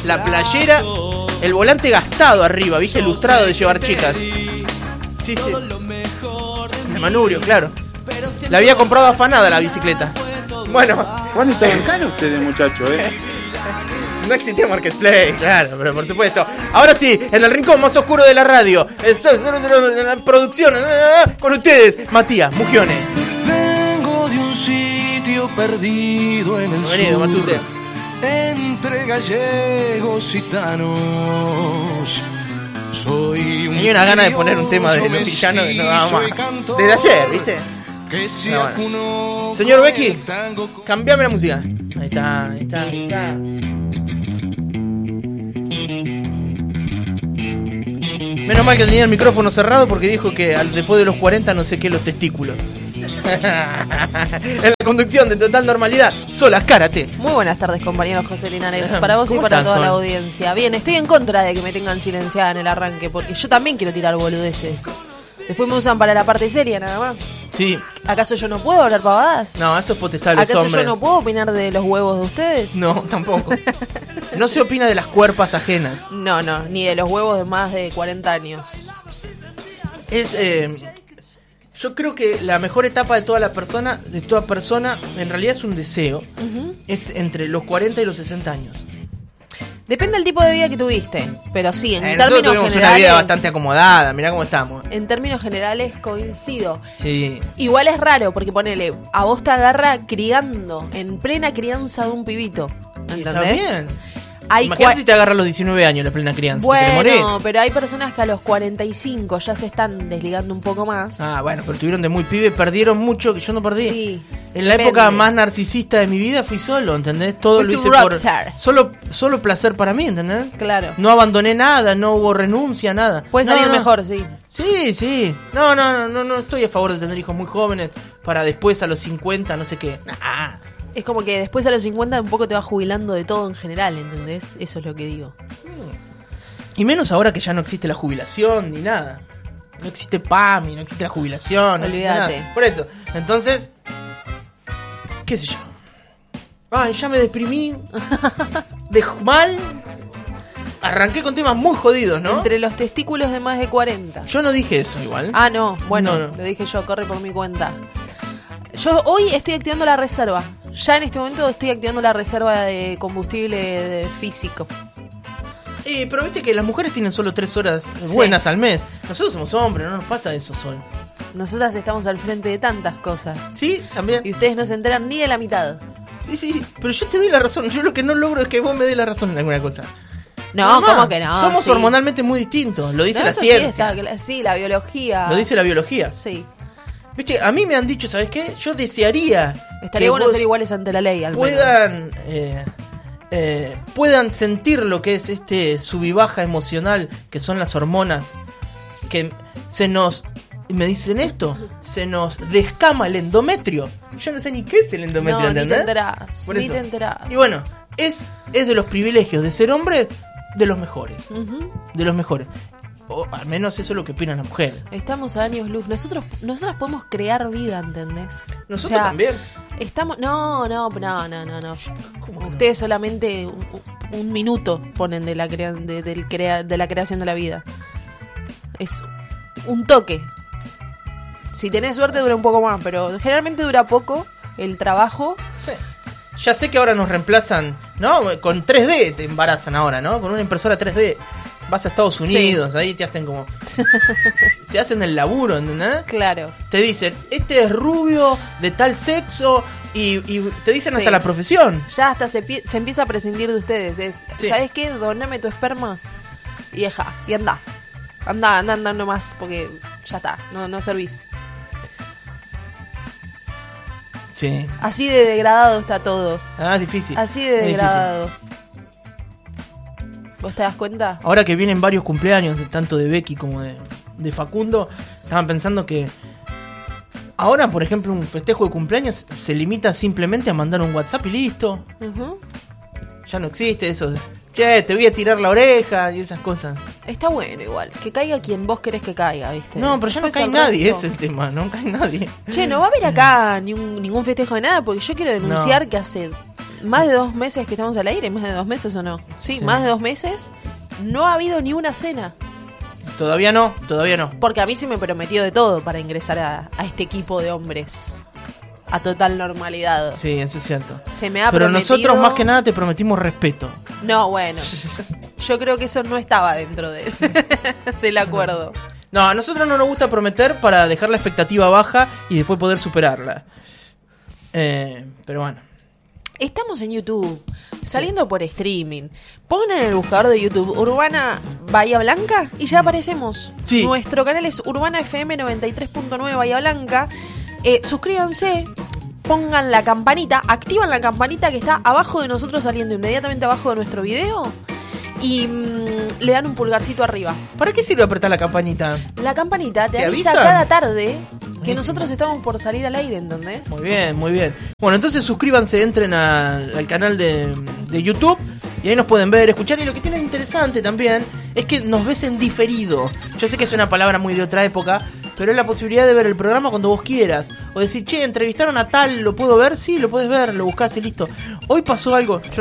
la playera, el volante gastado arriba, ¿viste? Lustrado de llevar chicas. Sí. De manubrio, claro. La había comprado afanada la bicicleta. Bueno. ¿Cuándo estaban caros ustedes, muchachos, No existía Marketplace, claro, pero por supuesto. Ahora sí, en el rincón más oscuro de la radio, la producción, con ustedes, Matías Mugione. Vengo de un sitio perdido en el Bienvenido, sur, Matute. entre gallegos y gitanos. Soy un Tenía una gana de poner un tema de los villanos que no daba más. Desde ayer, ¿viste? No, bueno. Señor Becky, cambiame la música. Ahí está. Menos mal que tenía el micrófono cerrado porque dijo que después de los 40 no sé qué los testículos. En la conducción de Total Normalidad, Sola Karate. Muy buenas tardes, compañeros José Linares, para vos y para toda la audiencia. Bien, estoy en contra de que me tengan silenciada en el arranque, porque yo también quiero tirar boludeces. Después me usan para la parte seria nada más. Sí. ¿Acaso yo no puedo hablar pavadas? No, eso es potestad de los ¿Acaso hombres. yo no puedo opinar de los huevos de ustedes? No, tampoco. No se opina de las cuerpas ajenas. No, ni de los huevos de más de 40 años. Yo creo que la mejor etapa de toda persona, en realidad es un deseo. Es entre los 40 y los 60 años. Depende del tipo de vida que tuviste, pero sí, en Nosotros términos tuvimos generales, una vida bastante acomodada, mirá cómo estamos. En términos generales coincido. Sí. Igual es raro, porque ponele, a vos te agarra criando, en plena crianza de un pibito, ¿entendés? Está bien. Hay Imagínate si te agarra a los 19 años la plena crianza. Bueno, pero hay personas que a los 45 ya se están desligando un poco más. Ah, bueno, pero tuvieron de muy pibe, perdieron mucho que yo no perdí. Sí, en la depende. época más narcisista de mi vida fui solo, ¿entendés? Todo Fuiste lo hice un por rockstar. solo placer para mí, ¿entendés? Claro. No abandoné nada, no hubo renuncia, nada. Puede salir mejor, sí. Sí. No estoy a favor de tener hijos muy jóvenes para después a los 50, no sé qué. Nah. Es como que después a los 50 un poco te vas jubilando de todo en general, ¿entendés? Eso es lo que digo. Y menos ahora que ya no existe la jubilación ni nada. No existe PAMI, no existe la jubilación, no existe Olvídate. nada. Por eso, entonces, qué sé yo. Ay, ya me deprimí. Mal. Arranqué con temas muy jodidos, ¿no? Entre los testículos de más de 40. Yo no dije eso igual. Ah, no, bueno, No. lo dije yo, corre por mi cuenta. Yo hoy estoy activando la reserva. Ya en este momento estoy activando la reserva de combustible físico. Pero viste que las mujeres tienen solo 3 horas buenas al mes. Nosotros somos hombres, no nos pasa eso solo. Nosotras estamos al frente de tantas cosas. Sí, también. Y ustedes no se enteran ni de la mitad. Sí, pero yo te doy la razón. Yo lo que no logro es que vos me des la razón en alguna cosa. No, Mamá, ¿cómo que no? Somos Sí. hormonalmente muy distintos. Lo dice No, la eso sí ciencia. sí, la biología. Lo dice la biología. Sí. Viste, a mí me han dicho, ¿sabes qué? Yo desearía Estaría que bueno vos ser iguales ante la ley, al menos. puedan sentir lo que es sub y baja emocional, que son las hormonas, que me dicen esto, se nos descama el endometrio. Yo no sé ni qué es el endometrio, No, ni te ¿entendés? enterás, Por ni eso. te enterás. Y bueno, es de los privilegios de ser hombre, de los mejores. Ujú. De los mejores. O al menos eso es lo que opinan las mujeres. Estamos a años luz. Nosotras podemos crear vida, ¿entendés? Nosotros también. Estamos. No. Ustedes solamente un minuto ponen de la creación de la vida. Es un toque. Si tenés suerte dura un poco más, pero generalmente dura poco el trabajo. Sí. Ya sé que ahora nos reemplazan, ¿no? Con 3D te embarazan ahora, ¿no? Con una impresora 3D. Vas a Estados Unidos, sí. Ahí te hacen como... te hacen el laburo, ¿entendés? Claro. Te dicen, este es rubio, de tal sexo, y te dicen Sí. hasta la profesión. Ya hasta se empieza a prescindir de ustedes. Sí. ¿Sabes qué? Doname tu esperma y deja, y anda. Anda nomás, porque ya está, no servís. Sí. Así de degradado está todo. Ah, es difícil. Así de Es degradado. ¿Vos te das cuenta? difícil. Ahora que vienen varios cumpleaños, tanto de Becky como de Facundo, estaban pensando que ahora, por ejemplo, un festejo de cumpleaños se limita simplemente a mandar un WhatsApp y listo. Ujú. Ya no existe eso de, che, te voy a tirar la oreja y esas cosas. Está bueno igual. Que caiga quien vos querés que caiga, ¿viste? No, pero ya no Después cae el nadie, resto- ese es el tema, no cae nadie. Che, no va a haber acá ningún festejo de nada, porque yo quiero denunciar que hace más de 2 meses que estamos al aire, más de 2 meses o no. Sí, Sí. más de 2 meses, no ha habido ni una cena. Todavía no. Porque a mí se me prometió de todo para ingresar a este equipo de hombres. A total normalidad. Sí, eso es cierto. Se me ha Pero prometido... nosotros más que nada te prometimos respeto. No, bueno. Yo creo que eso no estaba dentro del acuerdo. No, a nosotros no nos gusta prometer para dejar la expectativa baja y después poder superarla. Pero bueno. Estamos en YouTube, saliendo por streaming. Pongan en el buscador de YouTube Urbana Bahía Blanca y ya aparecemos. Sí. Nuestro canal es Urbana FM 93.9 Bahía Blanca. Suscríbanse, pongan la campanita, activan la campanita que está abajo de nosotros, saliendo inmediatamente abajo de nuestro video. Y le dan un pulgarcito arriba. ¿Para qué sirve apretar la campanita? La campanita te ¿Te avisa avisan? cada tarde que Buenísimo. nosotros estamos por salir al aire, ¿entendés? Muy bien, muy bien. Bueno, entonces suscríbanse, entren al canal de YouTube y ahí nos pueden ver, escuchar. Y lo que tiene de interesante también es que nos ves en diferido. Yo sé que es una palabra muy de otra época, pero es la posibilidad de ver el programa cuando vos quieras. O decir, che, entrevistaron a tal, ¿lo puedo ver? Sí, lo puedes ver, lo buscás y listo. Hoy pasó algo, yo